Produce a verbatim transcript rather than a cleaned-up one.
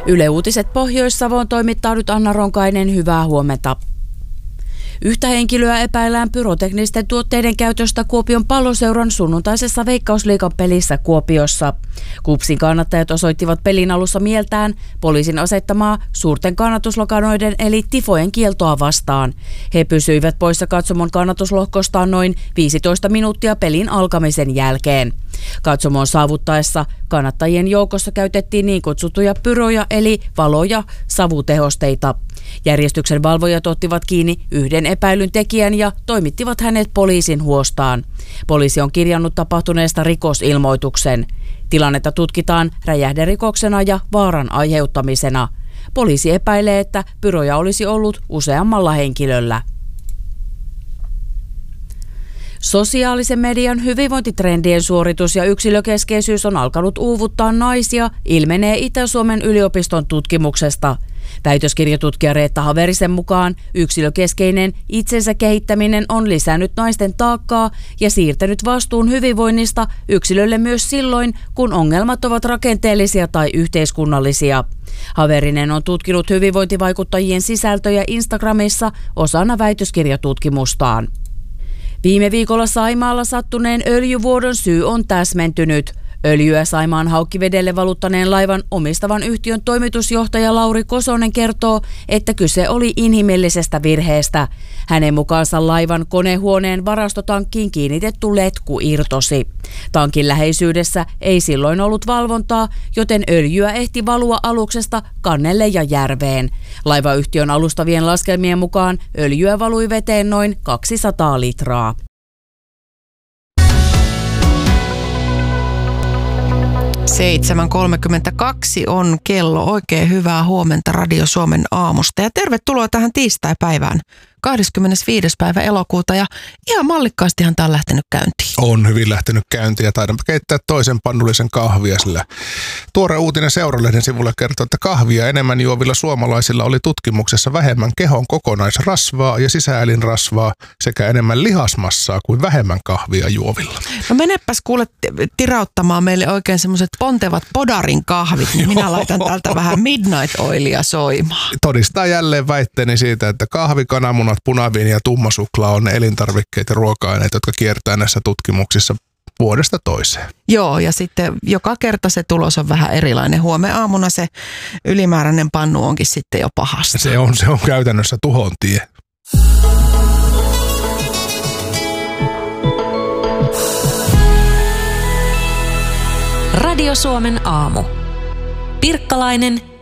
Yle Uutiset Pohjois-Savoon toimittaa nyt Anna Ronkainen, hyvää huomenta. Yhtä henkilöä epäillään pyroteknisten tuotteiden käytöstä Kuopion Palloseuran sunnuntaisessa Veikkausliigan pelissä Kuopiossa. KuPSin kannattajat osoittivat pelin alussa mieltään poliisin asettamaa suurten kannatuslokanoiden eli tifojen kieltoa vastaan. He pysyivät poissa katsomon kannatuslohkostaan noin viisitoista minuuttia pelin alkamisen jälkeen. Katsomon saavuttaessa kannattajien joukossa käytettiin niin kutsuttuja pyroja eli valoja savutehosteita. Järjestyksen valvojat ottivat kiinni yhden epäilyn tekijän ja toimittivat hänet poliisin huostaan. Poliisi on kirjannut tapahtuneesta rikosilmoituksen. Tilannetta tutkitaan räjähderikoksena ja vaaran aiheuttamisena. Poliisi epäilee, että pyroja olisi ollut useammalla henkilöllä. Sosiaalisen median hyvinvointitrendien suoritus ja yksilökeskeisyys on alkanut uuvuttaa naisia, ilmenee Itä-Suomen yliopiston tutkimuksesta. Väitöskirjatutkija Reetta Haverisen mukaan yksilökeskeinen itsensä kehittäminen on lisännyt naisten taakkaa ja siirtänyt vastuun hyvinvoinnista yksilölle myös silloin, kun ongelmat ovat rakenteellisia tai yhteiskunnallisia. Haverinen on tutkinut hyvinvointivaikuttajien sisältöjä Instagramissa osana väitöskirjatutkimustaan. Viime viikolla Saimaalla sattuneen öljyvuodon syy on täsmentynyt. Öljyä Saimaan Haukkivedelle valuttaneen laivan omistavan yhtiön toimitusjohtaja Lauri Kosonen kertoo, että kyse oli inhimillisestä virheestä. Hänen mukaansa laivan konehuoneen varastotankkiin kiinnitetty letku irtosi. Tankin läheisyydessä ei silloin ollut valvontaa, joten öljyä ehti valua aluksesta kannelle ja järveen. Laivayhtiön alustavien laskelmien mukaan öljyä valui veteen noin kaksisataa litraa. seitsemän kolmekymmentäkaksi on kello. Oikein hyvää huomenta Radio Suomen aamusta ja tervetuloa tähän tiistaipäivään. kahdeskymmenesviides päivä elokuuta ja ihan mallikkaastihan tämä on lähtenyt käyntiin. On hyvin lähtenyt käyntiin ja taidanpa keittää toisen pannullisen kahvia, sillä tuore uutinen Seuralehden sivulla kertoo, että kahvia enemmän juovilla suomalaisilla oli tutkimuksessa vähemmän kehon kokonaisrasvaa ja sisäelinrasvaa sekä enemmän lihasmassaa kuin vähemmän kahvia juovilla. No menepäs kuule tirauttamaan meille oikein semmoiset pontevat podarin kahvit, niin minä laitan täältä vähän Midnight Oilia soimaan. Todistaa jälleen väitteeni siitä, että kahvi, kananmunat, punaviini ja tummasuklaa on ne elintarvikkeet ja ruoka-aineet, jotka kiertää näissä tutkimuksissa vuodesta toiseen. Joo, ja sitten joka kerta se tulos on vähän erilainen. Huomenna aamuna se ylimääräinen pannu onkin sitten jo pahasta. Se on, se on käytännössä tuhon tie. Radio Suomen aamu. Pirkkalainen